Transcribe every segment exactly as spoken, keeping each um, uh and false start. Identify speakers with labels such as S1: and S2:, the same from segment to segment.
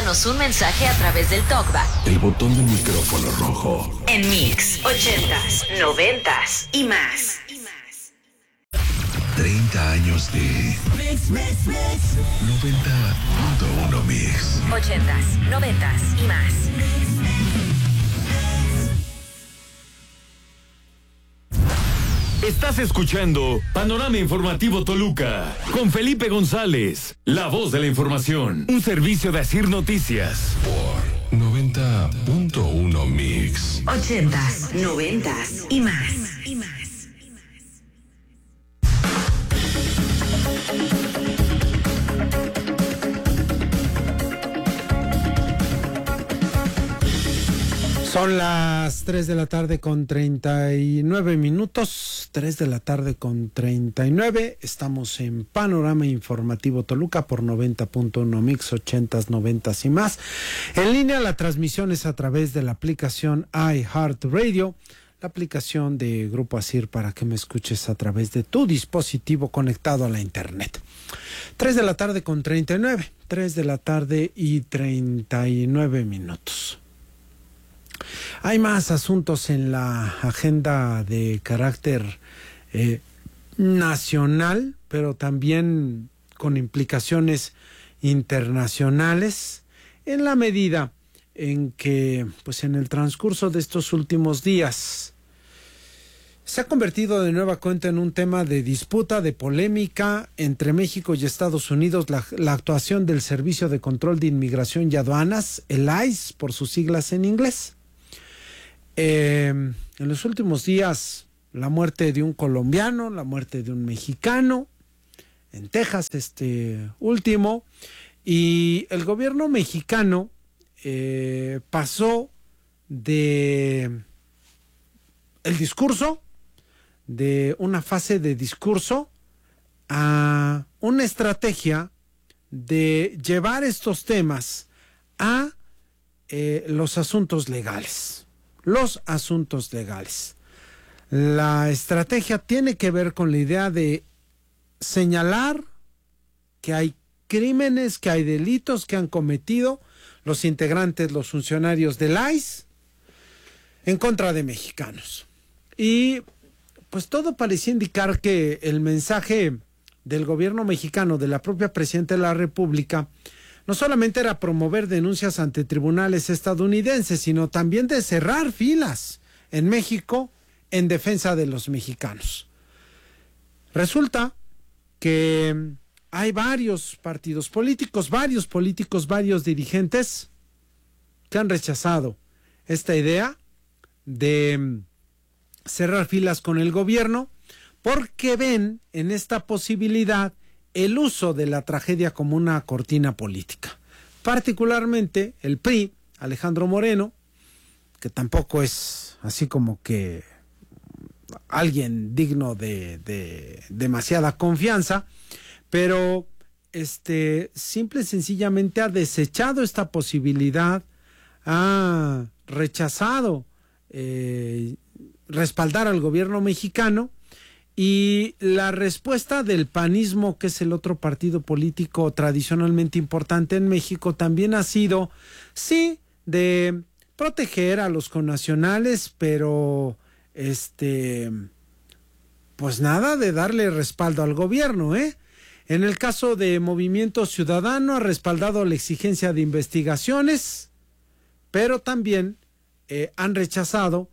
S1: Mándanos un mensaje a través del TalkBack.
S2: El botón del micrófono rojo.
S1: En Mix, ochentas, noventas y más.
S2: treinta años de Mix, Mix, Mix. noventa punto uno Mix.
S1: ochentas, noventas y más.
S3: Estás escuchando Panorama Informativo Toluca con Felipe González, la voz de la información. Un servicio de Asir Noticias.
S2: Por noventa punto uno Mix.
S1: ochentas, noventas y más. Y más.
S4: Son las tres de la tarde con treinta y nueve minutos, tres de la tarde con treinta y nueve, estamos en Panorama Informativo Toluca por noventa punto uno Mix, ochentas, noventas y más. En línea la transmisión es a través de la aplicación iHeartRadio, la aplicación de Grupo Asir para que me escuches a través de tu dispositivo conectado a la internet. tres de la tarde con treinta y nueve, tres de la tarde y treinta y nueve minutos. Hay más asuntos en la agenda de carácter eh, nacional, pero también con implicaciones internacionales, en la medida en que, pues, en el transcurso de estos últimos días se ha convertido de nueva cuenta en un tema de disputa, de polémica entre México y Estados Unidos, la, la actuación del Servicio de Control de Inmigración y Aduanas, el I C E, por sus siglas en inglés. Eh, en los últimos días, la muerte de un colombiano, la muerte de un mexicano, en Texas este último, y el gobierno mexicano eh, pasó de el discurso, de una fase de discurso, a una estrategia de llevar estos temas a eh, los asuntos legales. Los asuntos legales. La estrategia tiene que ver con la idea de señalar que hay crímenes, que hay delitos que han cometido los integrantes, los funcionarios del I C E en contra de mexicanos. Y pues todo parecía indicar que el mensaje del gobierno mexicano, de la propia presidenta de la República, no solamente era promover denuncias ante tribunales estadounidenses, sino también de cerrar filas en México en defensa de los mexicanos. Resulta que hay varios partidos políticos, varios políticos, varios dirigentes que han rechazado esta idea de cerrar filas con el gobierno porque ven en esta posibilidad el uso de la tragedia como una cortina política. Particularmente el P R I, Alejandro Moreno, que tampoco es así como que alguien digno de, de demasiada confianza, pero este simple y sencillamente ha desechado esta posibilidad, ha rechazado eh, respaldar al gobierno mexicano. Y la respuesta del panismo, que es el otro partido político tradicionalmente importante en México, también ha sido, sí, de proteger a los connacionales, pero este, pues nada de darle respaldo al gobierno, ¿eh? En el caso de Movimiento Ciudadano ha respaldado la exigencia de investigaciones, pero también eh, han rechazado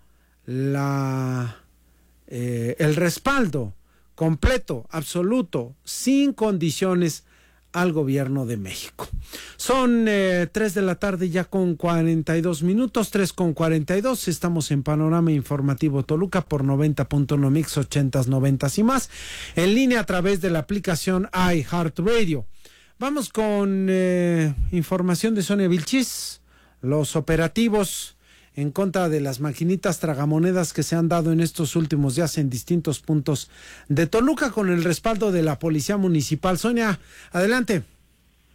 S4: la Eh, el respaldo completo, absoluto, sin condiciones al gobierno de México. Son eh, tres de la tarde ya con cuarenta y dos minutos, tres con cuarenta y dos, estamos en Panorama Informativo Toluca por noventa punto uno Mix, ochentas, noventas y más, en línea a través de la aplicación iHeartRadio. Vamos con eh, información de Sonia Vilchis, los operativos en contra de las maquinitas tragamonedas que se han dado en estos últimos días en distintos puntos de Toluca con el respaldo de la Policía Municipal. Sonia, adelante.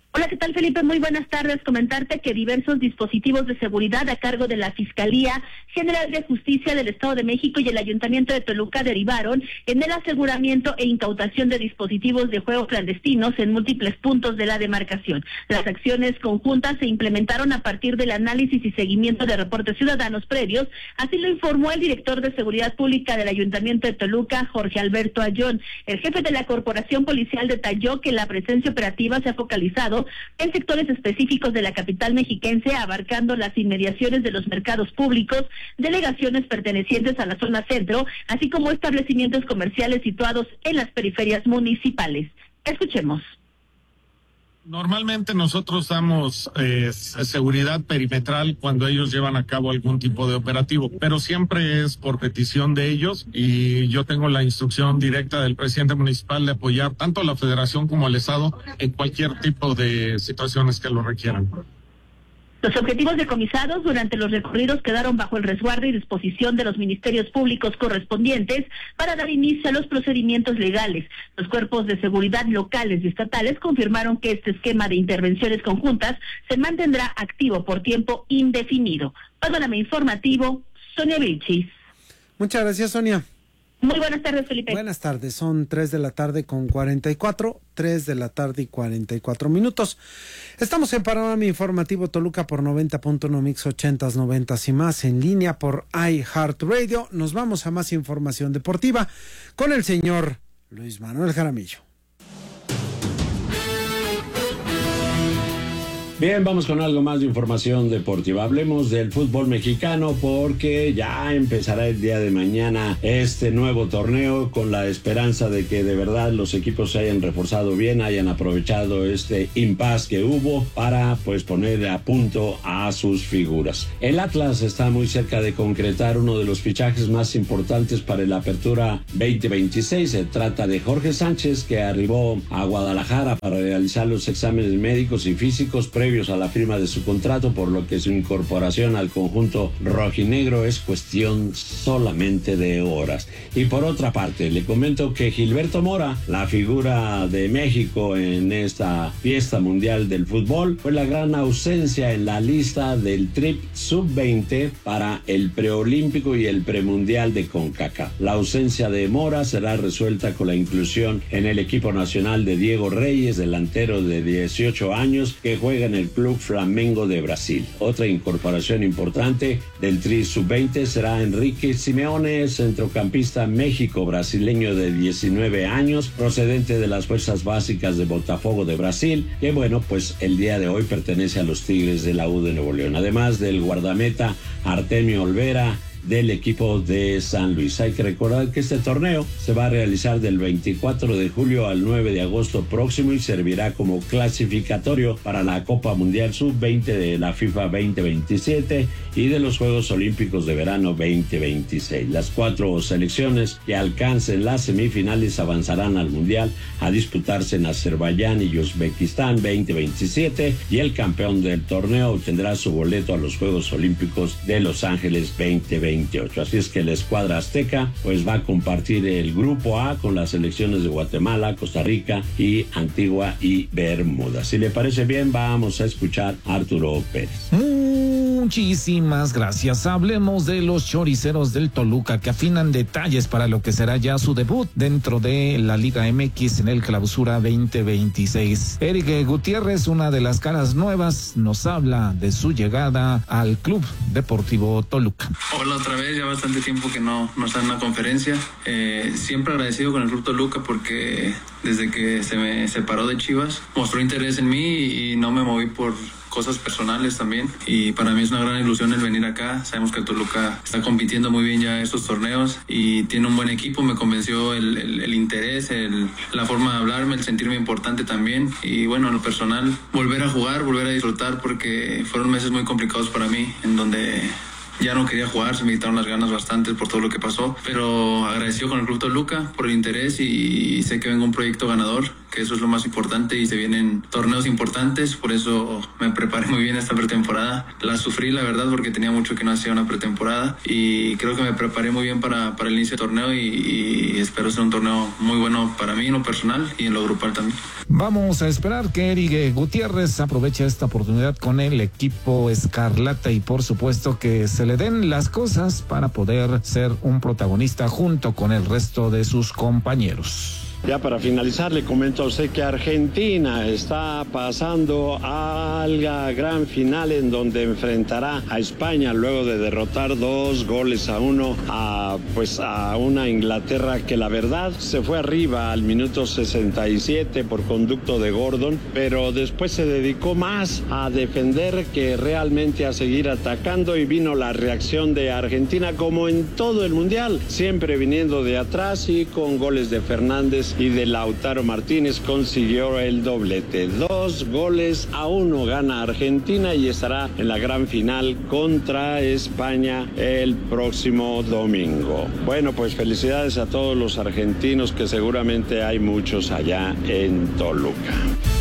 S5: Hola, ¿qué tal, Felipe? Muy buenas tardes. Comentarte que diversos dispositivos de seguridad a cargo de la Fiscalía General de Justicia del Estado de México y el Ayuntamiento de Toluca derivaron en el aseguramiento e incautación de dispositivos de juego clandestinos en múltiples puntos de la demarcación. Las acciones conjuntas se implementaron a partir del análisis y seguimiento de reportes ciudadanos previos, así lo informó el director de Seguridad Pública del Ayuntamiento de Toluca, Jorge Alberto Ayón. El jefe de la Corporación Policial detalló que la presencia operativa se ha focalizado en sectores específicos de la capital mexiquense, abarcando las inmediaciones de los mercados públicos, delegaciones pertenecientes a la zona centro, así como establecimientos comerciales situados en las periferias municipales. Escuchemos.
S6: Normalmente nosotros damos eh, seguridad perimetral cuando ellos llevan a cabo algún tipo de operativo, pero siempre es por petición de ellos y yo tengo la instrucción directa del presidente municipal de apoyar tanto a la federación como al estado en cualquier tipo de situaciones que lo requieran.
S5: Los objetivos decomisados durante los recorridos quedaron bajo el resguardo y disposición de los ministerios públicos correspondientes para dar inicio a los procedimientos legales. Los cuerpos de seguridad locales y estatales confirmaron que este esquema de intervenciones conjuntas se mantendrá activo por tiempo indefinido. Panorama informativo, Sonia Vilchis.
S4: Muchas gracias, Sonia.
S5: Muy buenas tardes, Felipe.
S4: Buenas tardes, son tres de la tarde con cuarenta y cuatro, tres de la tarde y cuarenta y cuatro minutos. Estamos en Panorama Informativo Toluca por noventa punto uno Mix ochentas, noventas y más, en línea por iHeartRadio. Nos vamos a más información deportiva con el señor Luis Manuel Jaramillo.
S7: Bien, vamos con algo más de información deportiva. Hablemos del fútbol mexicano porque ya empezará el día de mañana este nuevo torneo con la esperanza de que de verdad los equipos se hayan reforzado bien, hayan aprovechado este impasse que hubo para pues poner a punto a sus figuras. El Atlas está muy cerca de concretar uno de los fichajes más importantes para la apertura veinte veintiséis. Se trata de Jorge Sánchez, que arribó a Guadalajara para realizar los exámenes médicos y físicos previos a la firma de su contrato, por lo que su incorporación al conjunto rojinegro es cuestión solamente de horas. Y por otra parte, le comento que Gilberto Mora, la figura de México en esta fiesta mundial del fútbol, fue la gran ausencia en la lista del trip sub veinte para el preolímpico y el premundial de CONCACAF. La ausencia de Mora será resuelta con la inclusión en el equipo nacional de Diego Reyes, delantero de dieciocho años que juega en el Club Flamengo de Brasil. Otra incorporación importante del Tri sub veinte será Enrique Simeone, centrocampista México-brasileño de diecinueve años, procedente de las fuerzas básicas de Botafogo de Brasil, que bueno, pues el día de hoy pertenece a los Tigres de la U de Nuevo León. Además del guardameta Artemio Olvera, del equipo de San Luis. Hay que recordar que este torneo se va a realizar del veinticuatro de julio al nueve de agosto próximo y servirá como clasificatorio para la Copa Mundial sub veinte de la FIFA veinte veintisiete y de los Juegos Olímpicos de Verano veinte veintiséis. Las cuatro selecciones que alcancen las semifinales avanzarán al Mundial a disputarse en Azerbaiyán y Uzbekistán veinte veintisiete, y el campeón del torneo obtendrá su boleto a los Juegos Olímpicos de Los Ángeles veinte veintiocho. Así es que la escuadra azteca pues va a compartir el grupo A con las selecciones de Guatemala, Costa Rica y Antigua y Bermuda. Si le parece bien, vamos a escuchar a Arturo Pérez.
S8: Muchísimas gracias. Hablemos de los choriceros del Toluca, que afinan detalles para lo que será ya su debut dentro de la Liga M X en el Clausura veinte veintiséis. Eric Gutiérrez, una de las caras nuevas, nos habla de su llegada al Club Deportivo Toluca.
S9: Hola otra vez, ya bastante tiempo que no, no está en una conferencia. Eh, siempre agradecido con el Club Toluca porque desde que se me separó de Chivas mostró interés en mí y no me moví por cosas personales también, y para mí es una gran ilusión el venir acá. Sabemos que Toluca está compitiendo muy bien ya estos torneos y tiene un buen equipo. Me convenció el, el, el interés, el, la forma de hablarme, el sentirme importante también, y bueno, en lo personal, volver a jugar, volver a disfrutar, porque fueron meses muy complicados para mí, en donde ya no quería jugar, se me quitaron las ganas bastante por todo lo que pasó, pero agradecido con el Club Toluca por el interés y sé que vengo un proyecto ganador que eso es lo más importante y se vienen torneos importantes, por eso me preparé muy bien esta pretemporada. La sufrí, la verdad, porque tenía mucho que no hacía una pretemporada y creo que me preparé muy bien para, para el inicio del torneo y, y espero ser un torneo muy bueno para mí en lo personal y en lo grupal también.
S8: Vamos a esperar que Eric Gutiérrez aproveche esta oportunidad con el equipo Escarlata y por supuesto que se le den las cosas para poder ser un protagonista junto con el resto de sus compañeros.
S7: Ya para finalizar, le comento a usted que Argentina está pasando a la gran final en donde enfrentará a España luego de derrotar dos goles a uno a, pues, a una Inglaterra que la verdad se fue arriba al minuto sesenta y siete por conducto de Gordon, pero después se dedicó más a defender que realmente a seguir atacando y vino la reacción de Argentina como en todo el Mundial, siempre viniendo de atrás y con goles de Fernández y de Lautaro Martínez consiguió el doblete. Dos goles a uno gana Argentina y estará en la gran final contra España el próximo domingo. Bueno, pues felicidades a todos los argentinos, que seguramente hay muchos allá en Toluca.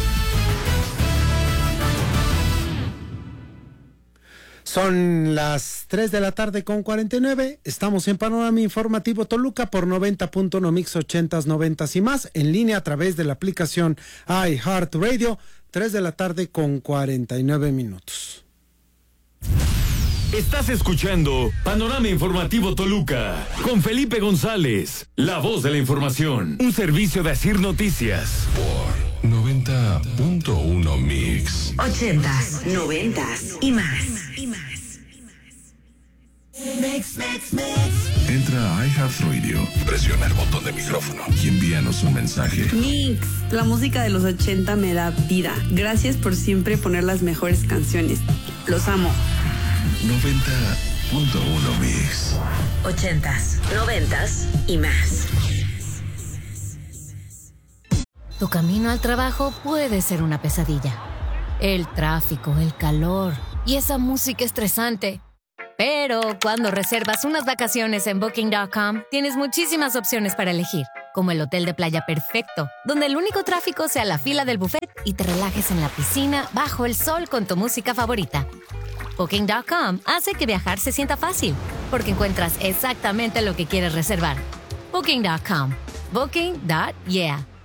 S4: Son las tres de la tarde con cuarenta y nueve. Estamos en Panorama Informativo Toluca por noventa punto uno Mix ochentas, noventas y más. En línea a través de la aplicación iHeartRadio. tres de la tarde con cuarenta y nueve minutos.
S3: Estás escuchando Panorama Informativo Toluca con Felipe González, la voz de la información. Un servicio de Asir Noticias.
S2: Por noventa punto uno Mix.
S1: Ochentas, noventas y más.
S2: Entra a iHeartRadio, presiona el botón de micrófono y envíanos un mensaje.
S10: Mix, la música de los ochenta me da vida. Gracias por siempre poner las mejores canciones. Los amo.
S2: noventa punto uno Mix.
S1: Ochentas, noventas y más.
S11: Tu camino al trabajo puede ser una pesadilla. El tráfico, el calor y esa música estresante. Pero cuando reservas unas vacaciones en Booking punto com, tienes muchísimas opciones para elegir, como el hotel de playa perfecto, donde el único tráfico sea la fila del buffet y te relajes en la piscina bajo el sol con tu música favorita. Booking punto com hace que viajar se sienta fácil, porque encuentras exactamente lo que quieres reservar. Booking punto com. Booking punto yeah.